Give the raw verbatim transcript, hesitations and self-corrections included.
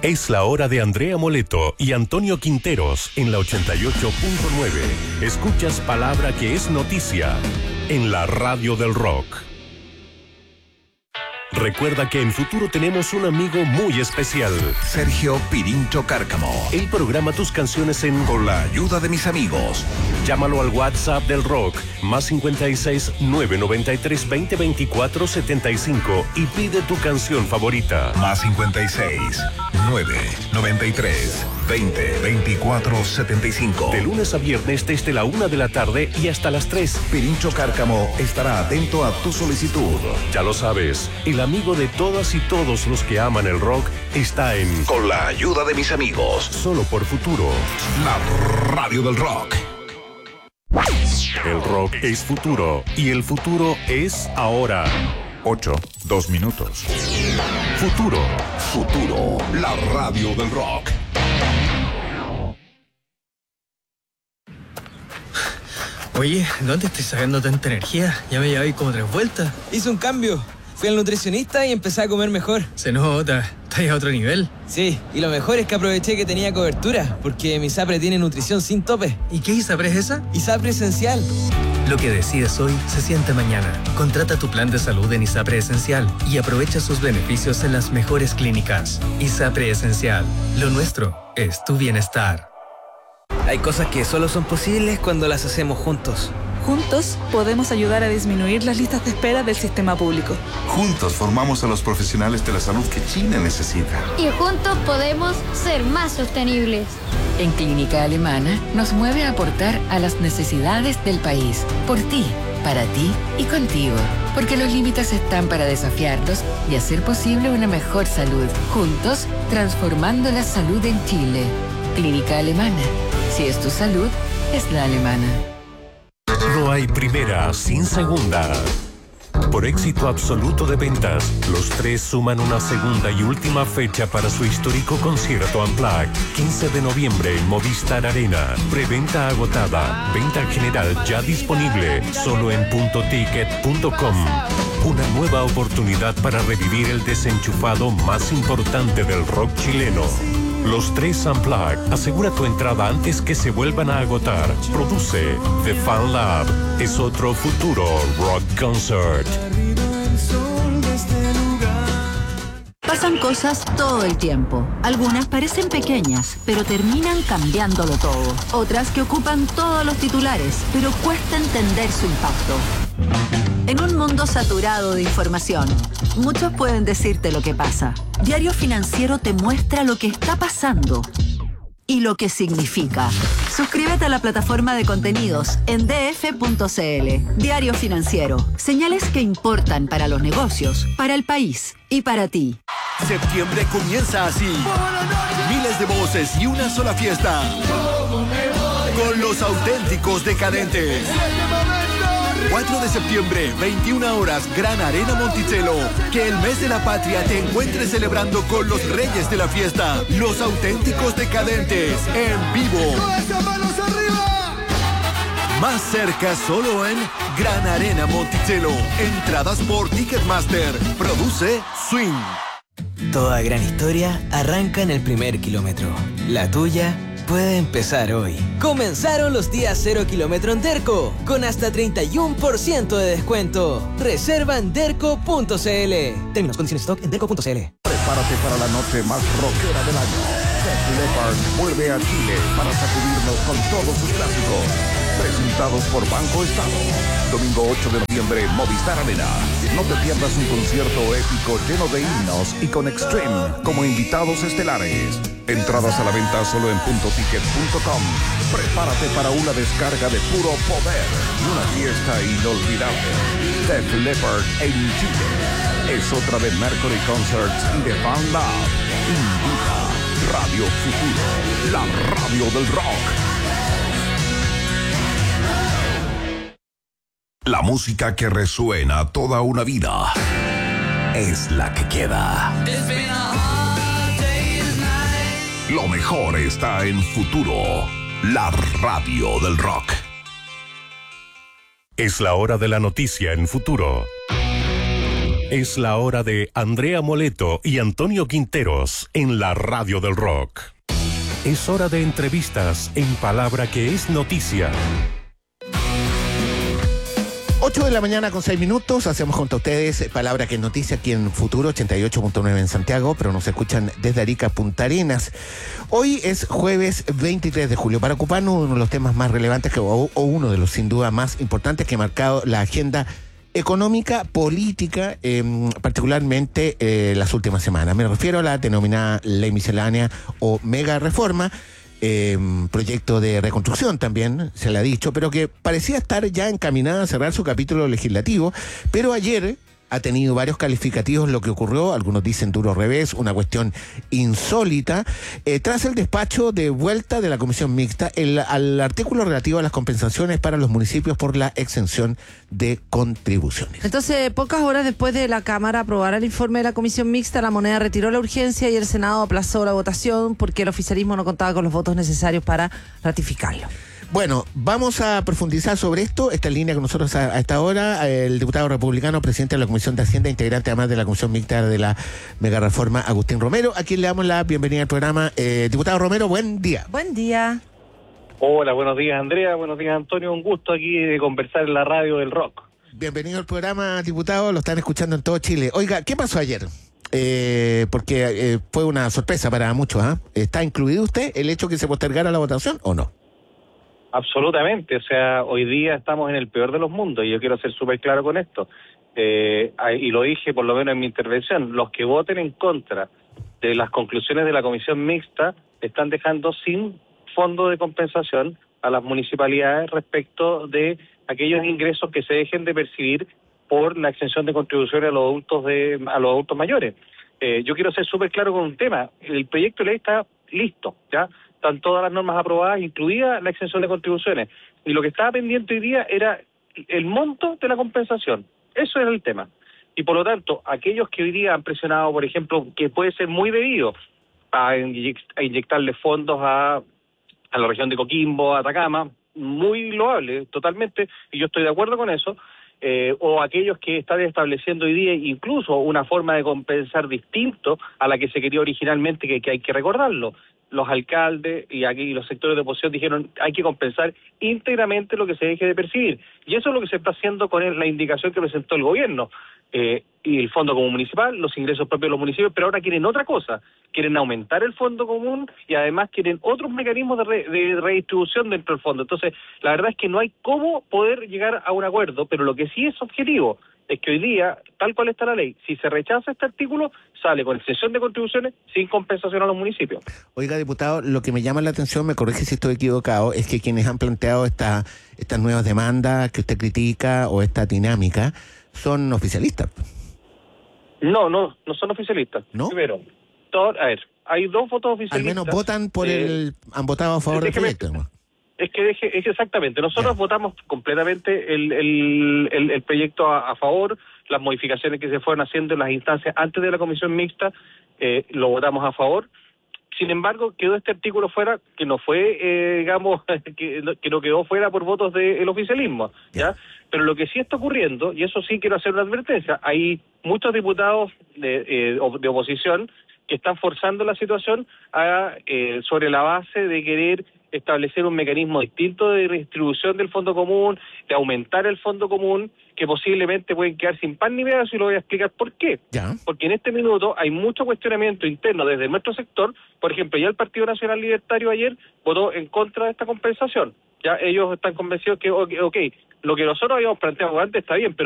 Es la hora de Andrea Moleto y Antonio Quinteros en la ochenta y ocho punto nueve. Escuchas palabra que es noticia en la radio del rock. Recuerda que en Futuro tenemos un amigo muy especial. Sergio Pirincho Cárcamo. Él programa tus canciones en Con la ayuda de mis amigos. Llámalo al WhatsApp del rock, más cincuenta y seis, nueve noventa y tres, veinte, veinticuatro, setenta y cinco y pide tu canción favorita. Más cincuenta y seis, nueve noventa y tres, veinte, veinticuatro, setenta y cinco. De lunes a viernes desde la una de la tarde y hasta las tres. Pirincho Cárcamo estará atento a tu solicitud. Ya lo sabes, el amigo de todas y todos los que aman el rock está en Con la ayuda de mis amigos. Solo por Futuro. La radio del rock. El rock es futuro y el futuro es ahora. Ocho, dos minutos. Futuro. Futuro, la radio del rock. Oye, ¿dónde estoy sacando tanta energía? Ya me llevé como tres vueltas. Hice un cambio. Fui al nutricionista y empecé a comer mejor. Se nota, estás a otro nivel. Sí, y lo mejor es que aproveché que tenía cobertura, porque mi ISAPRE tiene nutrición sin tope. ¿Y qué ISAPRE es esa? ISAPRE Esencial. Lo que decides hoy se siente mañana. Contrata tu plan de salud en ISAPRE Esencial y aprovecha sus beneficios en las mejores clínicas. ISAPRE Esencial. Lo nuestro es tu bienestar. Hay cosas que solo son posibles cuando las hacemos juntos. Juntos podemos ayudar a disminuir las listas de espera del sistema público. Juntos formamos a los profesionales de la salud que Chile necesita. Y juntos podemos ser más sostenibles. En Clínica Alemana nos mueve a aportar a las necesidades del país. Por ti, para ti y contigo. Porque los límites están para desafiarlos y hacer posible una mejor salud. Juntos, transformando la salud en Chile. Clínica Alemana. Si es tu salud, es la alemana. No hay primera sin segunda. Por éxito absoluto de ventas, los tres suman una segunda y última fecha para su histórico concierto Unplugged. quince de noviembre en Movistar Arena. Preventa agotada. Venta general ya disponible. Solo en punto ticket punto com. Una nueva oportunidad para revivir el desenchufado más importante del rock chileno. Los tres Unplugged. Asegura tu entrada antes que se vuelvan a agotar. Produce The Fan Lab. Es otro futuro rock concert. Pasan cosas todo el tiempo. Algunas parecen pequeñas, pero terminan cambiándolo todo. Otras que ocupan todos los titulares, pero cuesta entender su impacto. En un mundo saturado de información, muchos pueden decirte lo que pasa. Diario Financiero te muestra lo que está pasando y lo que significa. Suscríbete a la plataforma de contenidos en d f punto c l. Diario Financiero. Señales que importan para los negocios, para el país y para ti. Septiembre comienza así. Miles de voces y una sola fiesta. Con los auténticos decadentes. cuatro de septiembre, veintiuna horas, Gran Arena Monticello. Que el mes de la patria te encuentre celebrando con los reyes de la fiesta, los auténticos decadentes, en vivo. Más cerca solo en Gran Arena Monticello. Entradas por Ticketmaster. Produce Swing. Toda gran historia arranca en el primer kilómetro. La tuya puede empezar hoy. Comenzaron los días cero kilómetro en Derco, con hasta treinta y uno por ciento de descuento. Reserva en derco punto c l. Términos, condiciones, stock en derco punto c l. Prepárate para la noche más rockera del año. Def Leppard vuelve a Chile para sacudirnos con todos sus clásicos. Presentados por Banco Estado. Domingo ocho de noviembre, Movistar Arena. No te pierdas un concierto épico lleno de himnos y con Extreme como invitados estelares. Entradas a la venta solo en punto ticket punto com. Prepárate para una descarga de puro poder y una fiesta inolvidable. Def Leppard en Chile. Es otra de Mercury Concerts y The Fan Lab. Invita Radio Futuro, la radio del rock. La música que resuena toda una vida es la que queda. Lo mejor está en Futuro, la radio del rock. Es la hora de la noticia en Futuro. Es la hora de Andrea Moleto y Antonio Quinteros en la Radio del Rock. Es hora de entrevistas en Palabra que es noticia. ocho de la mañana con seis minutos, hacemos junto a ustedes Palabra que es noticia aquí en Futuro ochenta y ocho punto nueve en Santiago, pero nos escuchan desde Arica, Punta Arenas. Hoy es jueves veintitrés de julio, para ocuparnos uno de los temas más relevantes que, o, o uno de los sin duda más importantes que ha marcado la agenda económica, política, eh, particularmente eh, las últimas semanas. Me refiero a la denominada ley miscelánea o mega reforma, eh, proyecto de reconstrucción también, se le ha dicho, pero que parecía estar ya encaminada a cerrar su capítulo legislativo, pero ayer ha tenido varios calificativos lo que ocurrió, algunos dicen duro revés, una cuestión insólita, eh, tras el despacho de vuelta de la Comisión Mixta el, al artículo relativo a las compensaciones para los municipios por la exención de contribuciones. Entonces, pocas horas después de la Cámara aprobar el informe de la Comisión Mixta, la moneda retiró la urgencia y el Senado aplazó la votación porque el oficialismo no contaba con los votos necesarios para ratificarlo. Bueno, vamos a profundizar sobre esto. Está en línea con nosotros a, a esta hora el diputado republicano, presidente de la Comisión de Hacienda, integrante además de la Comisión Mixta de la Mega Reforma, Agustín Romero, a quien le damos la bienvenida al programa. Eh, diputado Romero, buen día. Buen día. Hola, buenos días Andrea, buenos días Antonio, un gusto aquí de conversar en la radio del rock. Bienvenido al programa, diputado, lo están escuchando en todo Chile. Oiga, ¿qué pasó ayer? Eh, porque eh, fue una sorpresa para muchos, ¿eh? ¿Está incluido usted el hecho que se postergara la votación o no? Absolutamente, o sea, hoy día estamos en el peor de los mundos y yo quiero ser súper claro con esto, eh, y lo dije por lo menos en mi intervención, los que voten en contra de las conclusiones de la Comisión Mixta están dejando sin fondo de compensación a las municipalidades respecto de aquellos ingresos que se dejen de percibir por la exención de contribuciones a los adultos de a los adultos mayores. Eh, yo quiero ser súper claro con un tema, el proyecto de ley está listo, ¿ya? Están todas las normas aprobadas, incluida la exención de contribuciones. Y lo que estaba pendiente hoy día era el monto de la compensación. Eso era el tema. Y por lo tanto, aquellos que hoy día han presionado, por ejemplo, que puede ser muy debido a, inyect- a inyectarle fondos a, a la región de Coquimbo, a Atacama, muy loable, totalmente, y yo estoy de acuerdo con eso, eh, o aquellos que están estableciendo hoy día incluso una forma de compensar distinto a la que se quería originalmente, que, que hay que recordarlo. Los alcaldes y aquí los sectores de oposición dijeron hay que compensar íntegramente lo que se deje de percibir. Y eso es lo que se está haciendo con el, la indicación que presentó el gobierno. Eh, y el fondo común municipal, los ingresos propios de los municipios, pero ahora quieren otra cosa. Quieren aumentar el fondo común y además quieren otros mecanismos de, re, de redistribución dentro del fondo. Entonces, la verdad es que no hay cómo poder llegar a un acuerdo, pero lo que sí es objetivo es que hoy día, tal cual está la ley, si se rechaza este artículo, sale con exención de contribuciones sin compensación a los municipios. Oiga, diputado, lo que me llama la atención, me corrige si estoy equivocado, es que quienes han planteado esta, estas nuevas demandas que usted critica o esta dinámica son oficialistas. No, no, no son oficialistas. ¿No? Primero, todo, a ver, hay dos votos oficialistas. Al menos votan por eh, el... han votado a favor del proyecto, ¿no? Es que deje, es exactamente, nosotros yeah. votamos completamente el, el, el, el proyecto a, a favor, las modificaciones que se fueron haciendo en las instancias antes de la Comisión Mixta, eh, lo votamos a favor. Sin embargo, quedó este artículo fuera, que no fue, eh, digamos, que, no, que no quedó fuera por votos del oficialismo, ¿ya? Yeah. Pero lo que sí está ocurriendo, y eso sí quiero hacer una advertencia, hay muchos diputados de, eh, de oposición que están forzando la situación a, eh, sobre la base de querer establecer un mecanismo distinto de redistribución del fondo común, de aumentar el fondo común, que posiblemente pueden quedar sin pan ni pedazo, y lo voy a explicar por qué. ¿Ya? Porque en este minuto hay mucho cuestionamiento interno desde nuestro sector. Por ejemplo, ya el Partido Nacional Libertario ayer votó en contra de esta compensación. Ya ellos están convencidos que, ok, okay lo que nosotros habíamos planteado antes está bien, pero